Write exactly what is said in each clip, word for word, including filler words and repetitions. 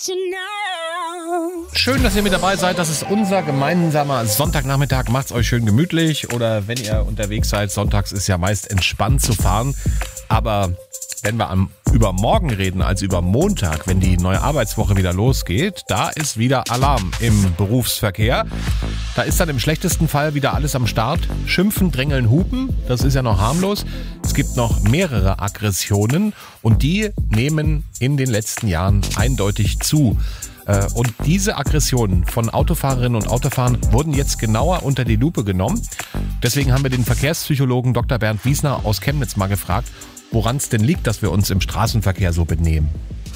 Schön, dass ihr mit dabei seid. Das ist unser gemeinsamer Sonntagnachmittag. Macht's euch schön gemütlich. Oder wenn ihr unterwegs seid, sonntags ist ja meist entspannt zu fahren. Aber wenn wir am, über morgen reden, also über Montag, wenn die neue Arbeitswoche wieder losgeht, da ist wieder Alarm im Berufsverkehr. Da ist dann im schlechtesten Fall wieder alles am Start. Schimpfen, drängeln, hupen, das ist ja noch harmlos. Es gibt noch mehrere Aggressionen und die nehmen in den letzten Jahren eindeutig zu. Und diese Aggressionen von Autofahrerinnen und Autofahrern wurden jetzt genauer unter die Lupe genommen. Deswegen haben wir den Verkehrspsychologen Doktor Bernd Wiesner aus Chemnitz mal gefragt, woran es denn liegt, dass wir uns im Straßenverkehr so benehmen.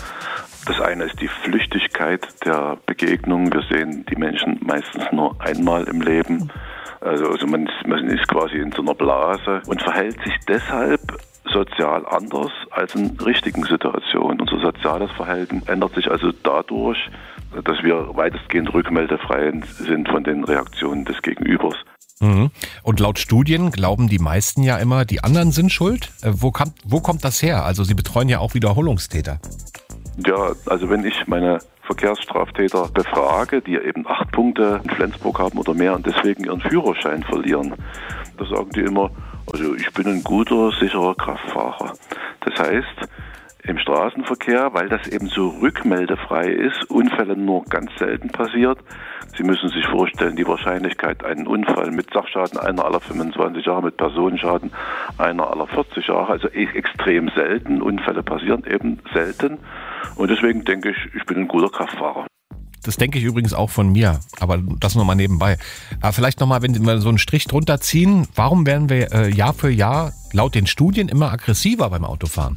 Das eine ist die Flüchtigkeit der Begegnung. Wir sehen die Menschen meistens nur einmal im Leben. Also, also man, ist, man ist quasi in so einer Blase und verhält sich deshalb sozial anders als in richtigen Situationen. Unser soziales Verhalten ändert sich also dadurch, dass wir weitestgehend rückmeldefrei sind von den Reaktionen des Gegenübers. Mhm. Und laut Studien glauben die meisten ja immer, die anderen sind schuld. Äh, wo, kommt, wo kommt das her? Also Sie betreuen ja auch Wiederholungstäter. Ja, also wenn ich meine Verkehrsstraftäter befrage, die eben acht Punkte in Flensburg haben oder mehr und deswegen ihren Führerschein verlieren, da sagen die immer, also ich bin ein guter, sicherer Kraftfahrer. Das heißt, im Straßenverkehr, weil das eben so rückmeldefrei ist, Unfälle nur ganz selten passiert. Sie müssen sich vorstellen, die Wahrscheinlichkeit, einen Unfall mit Sachschaden einer aller fünfundzwanzig Jahre, mit Personenschaden einer aller vierzig Jahre, also extrem selten. Unfälle passieren eben selten. Und deswegen denke ich, ich bin ein guter Kraftfahrer. Das denke ich übrigens auch von mir, aber das nochmal nebenbei. Aber vielleicht nochmal, wenn wir so einen Strich drunter ziehen, warum werden wir äh, Jahr für Jahr laut den Studien immer aggressiver beim Autofahren?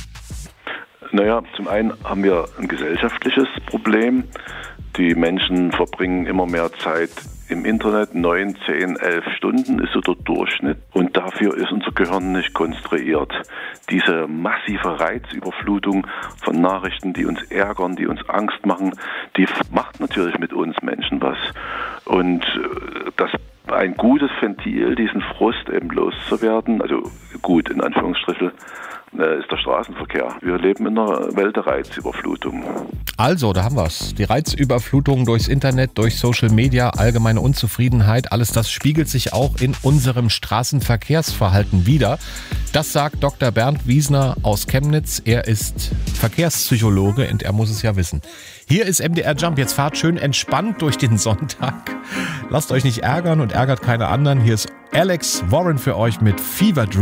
Naja, zum einen haben wir ein gesellschaftliches Problem. Die Menschen verbringen immer mehr Zeit im Internet, neun, zehn, elf Stunden ist so der Durchschnitt. Und dafür ist unser Gehirn nicht konstruiert. Diese massive Reizüberflutung von Nachrichten, die uns ärgern, die uns Angst machen, die macht natürlich mit uns Menschen was. Und das ein gutes Ventil, diesen Frust eben loszuwerden, also gut in Anführungsstrichen, ist der Straßenverkehr. Wir leben in einer Welt der Reizüberflutung. Also, da haben wir es. Die Reizüberflutung durchs Internet, durch Social Media, allgemeine Unzufriedenheit, alles das spiegelt sich auch in unserem Straßenverkehrsverhalten wider. Das sagt Doktor Bernd Wiesner aus Chemnitz. Er ist Verkehrspsychologe und er muss es ja wissen. Hier ist M D R Jump. Jetzt fahrt schön entspannt durch den Sonntag. Lasst euch nicht ärgern und ärgert keine anderen. Hier ist Alex Warren für euch mit Fever Dream.